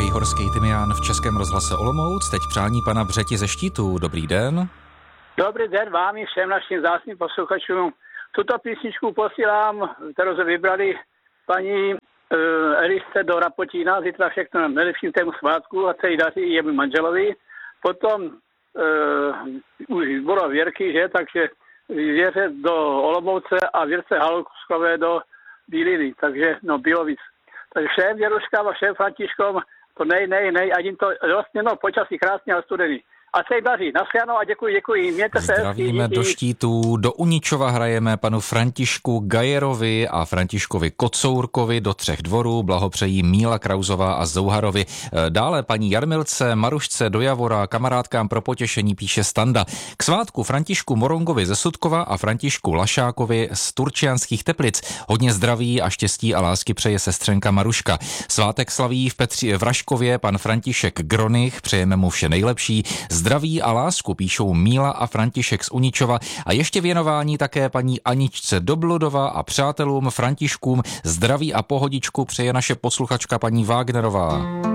Horský Tymián v Českém rozhlase Olomouc. Teď přání pana Břeti ze Štítů. Dobrý den. Dobrý den vám i všem našim vzácným posluchačům. Tuto písničku posílám, kterou jsme vybrali paní Elisce do Rapotína. Zítra všechno nejlepším tému svátku a se jí daří jemu manželovi. Potom už bylo Věrky, že? Takže Věře do Olomouce a Věrce Haluskové do Bíliny. Takže Bílovic. Takže všem Věruškám a všem Františkom to nej, a jim to vlastně počasí krásně a studený. A se jí daří. Naschledanou a děkuji. Mějte se. Zdravíme do Štítů. Do Uničova hrajeme panu Františku Gajerovi a Františkovi Kocourkovi do Třech dvorů. Blahopřejí Míla Krauzová a Zouharovi. Dále paní Jarmilce, Marušce do Javora, kamarádkám pro potěšení píše Standa. K svátku Františku Morongovi ze Sudkova a Františku Lašákovi z Turčianských Teplic. Hodně zdraví a štěstí a lásky přeje sestřenka Maruška. Svátek slaví v Raškově pan František Gronich. Přejeme mu vše nejlepší. Zdraví a lásku píšou Míla a František z Uničova a ještě věnování také paní Aničce Dobludova a přátelům Františkům zdraví a pohodičku přeje naše posluchačka paní Wagnerová.